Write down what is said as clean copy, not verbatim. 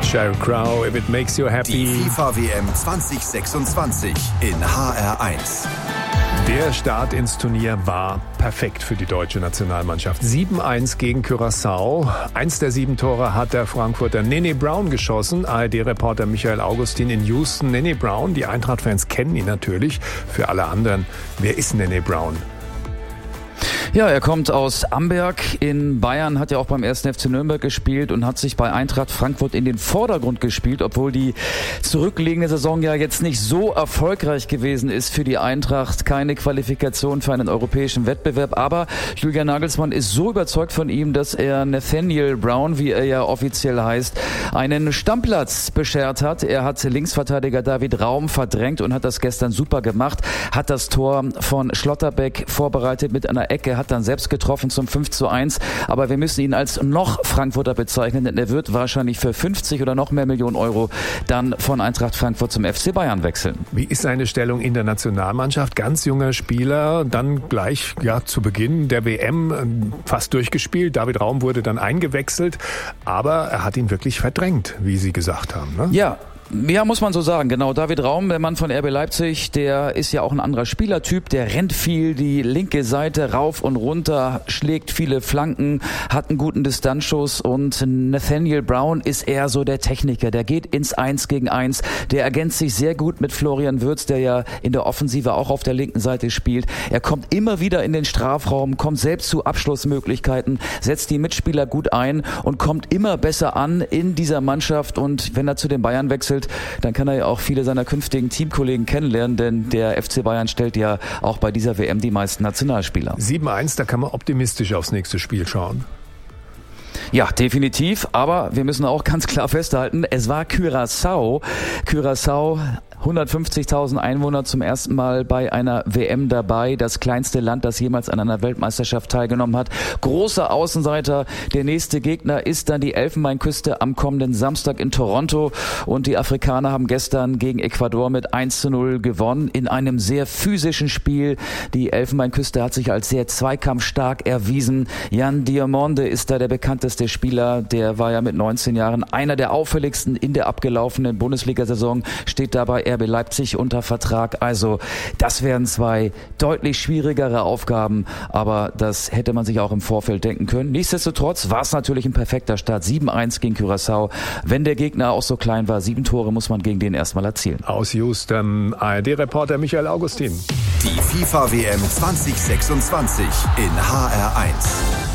Sheryl Crow, If It Makes You Happy. Die FIFA-WM 2026 in HR1. Der Start ins Turnier war perfekt für die deutsche Nationalmannschaft. 7-1 gegen Curaçao. 1 der 7 Tore hat der Frankfurter Nene Brown geschossen. ARD-Reporter Michael Augustin in Houston. Nene Brown, die Eintracht-Fans kennen ihn natürlich. Für alle anderen, wer ist Nene Brown? Ja, er kommt aus Amberg in Bayern, hat ja auch beim 1. FC Nürnberg gespielt und hat sich bei Eintracht Frankfurt in den Vordergrund gespielt, obwohl die zurückliegende Saison ja jetzt nicht so erfolgreich gewesen ist für die Eintracht. Keine Qualifikation für einen europäischen Wettbewerb, aber Julian Nagelsmann ist so überzeugt von ihm, dass er Nathaniel Brown, wie er ja offiziell heißt, einen Stammplatz beschert hat. Er hat Linksverteidiger David Raum verdrängt und hat das gestern super gemacht, hat das Tor von Schlotterbeck vorbereitet mit einer Ecke, hat dann selbst getroffen zum 5:1, aber wir müssen ihn als noch Frankfurter bezeichnen, denn er wird wahrscheinlich für 50 oder noch mehr Millionen Euro dann von Eintracht Frankfurt zum FC Bayern wechseln. Wie ist seine Stellung in der Nationalmannschaft? Ganz junger Spieler, dann gleich zu Beginn der WM fast durchgespielt. David Raum wurde dann eingewechselt, aber er hat ihn wirklich verdrängt, wie Sie gesagt haben, ne? Ja, muss man so sagen, genau. David Raum, der Mann von RB Leipzig, der ist ja auch ein anderer Spielertyp, der rennt viel die linke Seite rauf und runter, schlägt viele Flanken, hat einen guten Distanzschuss und Nathaniel Brown ist eher so der Techniker, der geht ins 1 gegen 1, der ergänzt sich sehr gut mit Florian Wirtz, der ja in der Offensive auch auf der linken Seite spielt. Er kommt immer wieder in den Strafraum, kommt selbst zu Abschlussmöglichkeiten, setzt die Mitspieler gut ein und kommt immer besser an in dieser Mannschaft und wenn er zu den Bayern wechselt, dann kann er ja auch viele seiner künftigen Teamkollegen kennenlernen, denn der FC Bayern stellt ja auch bei dieser WM die meisten Nationalspieler. 7-1, da kann man optimistisch aufs nächste Spiel schauen. Ja, definitiv, aber wir müssen auch ganz klar festhalten, es war Curaçao. 150.000 Einwohner zum ersten Mal bei einer WM dabei. Das kleinste Land, das jemals an einer Weltmeisterschaft teilgenommen hat. Großer Außenseiter. Der nächste Gegner ist dann die Elfenbeinküste am kommenden Samstag in Toronto. Und die Afrikaner haben gestern gegen Ecuador mit 1:0 gewonnen in einem sehr physischen Spiel. Die Elfenbeinküste hat sich als sehr zweikampfstark erwiesen. Jan Diamonde ist da der bekannteste Spieler. Der war ja mit 19 Jahren einer der auffälligsten in der abgelaufenen Bundesliga-Saison. Steht dabei RB Leipzig unter Vertrag. Also das wären 2 deutlich schwierigere Aufgaben, aber das hätte man sich auch im Vorfeld denken können. Nichtsdestotrotz war es natürlich ein perfekter Start. 7-1 gegen Curaçao. Wenn der Gegner auch so klein war, 7 Tore muss man gegen den erstmal erzielen. Aus Houston, ARD-Reporter Michael Augustin. Die FIFA-WM 2026 in HR1.